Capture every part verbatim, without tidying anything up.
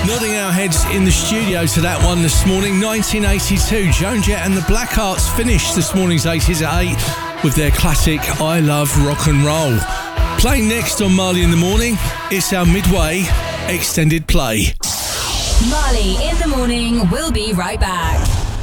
Nodding our heads in the studio to that one this morning. nineteen eighty-two, Joan Jett and the Blackhearts finished this morning's eighties at eight with their classic I Love Rock and Roll. Playing next on Marley in the Morning, it's our Midway extended play. Marley in the Morning, we'll be right back.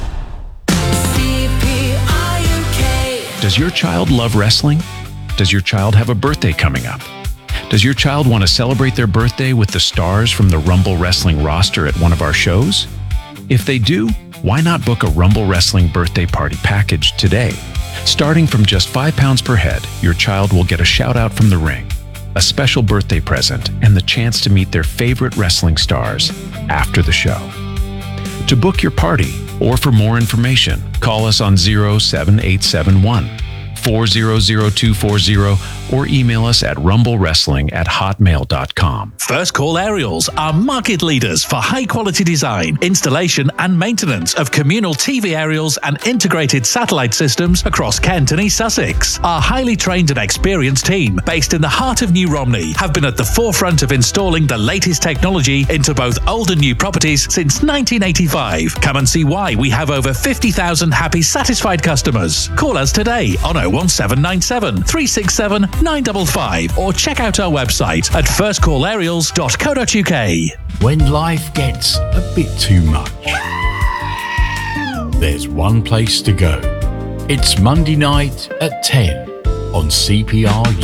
C P R U K. Does your child love wrestling? Does your child have a birthday coming up? Does your child want to celebrate their birthday with the stars from the Rumble Wrestling roster at one of our shows? If they do, why not book a Rumble Wrestling birthday party package today? Starting from just five pounds per head, your child will get a shout out from the ring, a special birthday present, and the chance to meet their favorite wrestling stars after the show. To book your party or for more information, call us on zero seven eight seven one, four zero zero two four zero or email us at rumblewrestling at hotmail dot com. First Call Aerials are market leaders for high-quality design, installation and maintenance of communal T V aerials and integrated satellite systems across Kent and East Sussex. Our highly trained and experienced team, based in the heart of New Romney, have been at the forefront of installing the latest technology into both old and new properties since nineteen eighty-five. Come and see why we have over fifty thousand happy, satisfied customers. Call us today on oh one seven nine seven, three six seven, nine five five or check out our website at first call aerials dot co dot uk. When life gets a bit too much, there's one place to go. It's Monday night at ten on C P R.